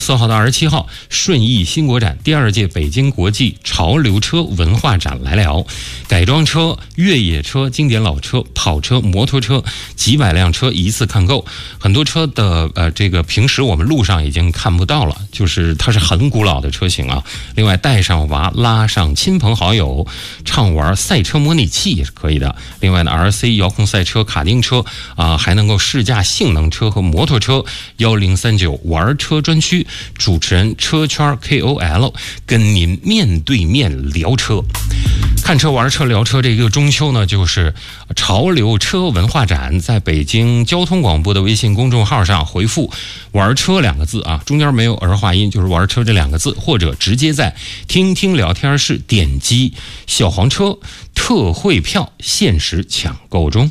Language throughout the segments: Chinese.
4号到27号，顺义新国展第2届北京国际潮流车文化展来了。改装车、越野车、经典老车、跑车、摩托车，几百辆车一次看够。很多车的这个平时我们路上已经看不到了，就是它是很古老的车型啊。另外带上娃，拉上亲朋好友，畅玩赛车模拟器也是可以的。另外呢 ，RC 遥控赛车、卡丁车还能够试驾性能车和摩托车。1039玩车专区。主持人车圈 KOL 跟您面对面聊车，看车玩车聊车。这个中秋呢，就是潮流车文化展，在北京交通广播的微信公众号上回复玩车2个字啊，中间没有儿化音，就是玩车这2个字，或者直接在听听聊天室点击小黄车特惠票限时抢购中。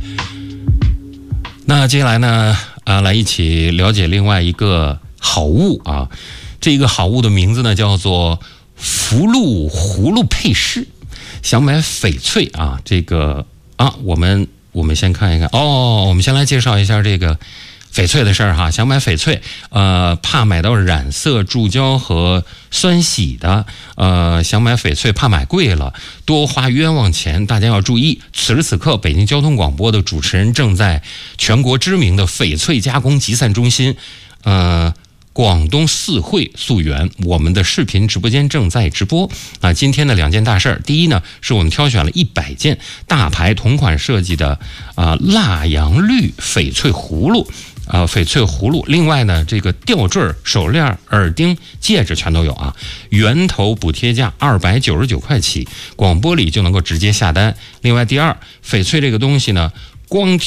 那接下来呢来一起了解另外一个好物啊，这个好物的名字呢叫做福禄葫芦配饰。想买翡翠啊，这个我们先看一看我们先来介绍一下这个翡翠的事儿哈。想买翡翠怕买到染色、注胶和酸洗的想买翡翠怕买贵了，多花冤枉钱。大家要注意，此时此刻北京交通广播的主持人正在全国知名的翡翠加工集散中心广东四惠溯源，我们的视频直播间正在直播今天的2件大事儿，第一呢，是我们挑选了100件大牌同款设计的蜡阳绿翡翠葫芦，另外呢，这个吊坠、手链、耳钉、戒指全都有啊，源头补贴价299块起，广播里就能够直接下单。另外第二，翡翠这个东西呢，光